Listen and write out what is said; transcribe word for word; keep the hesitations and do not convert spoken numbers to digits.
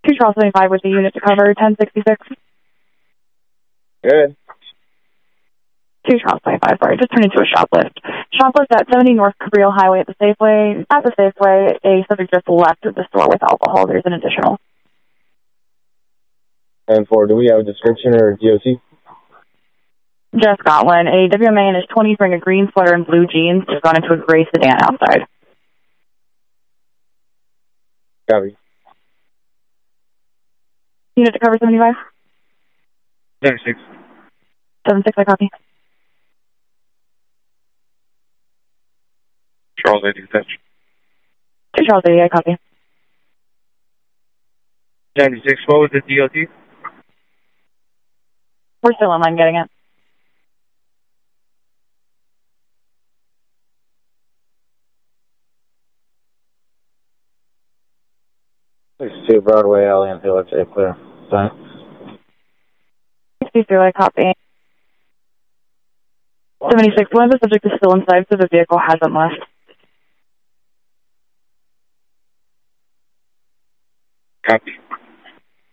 two Charles seventy-five with the unit to cover, ten sixty-six. Good. two Charles seventy-five, sorry, just turned into a shoplift. Shoplift at seventy North Cabrillo Highway at the Safeway. At the Safeway, a subject just left the store with alcohol. There's an additional. And for, do we have a description or D O C? Just got one. A W M A in his twenties wearing a green sweater and blue jeans just gone into a gray sedan outside. Copy. Unit to cover seventy-five? seventy-six. seventy-six, I copy. Charles eighty, touch. two Charles eighty, I copy. ninety-six, what was the D O T? We're still online getting it. sixty-two Broadway, Alley and Hill, it's a clear. Sign. sixty-two, I copy. seventy-six, one of the subjects is still inside, so the vehicle hasn't left. Copy.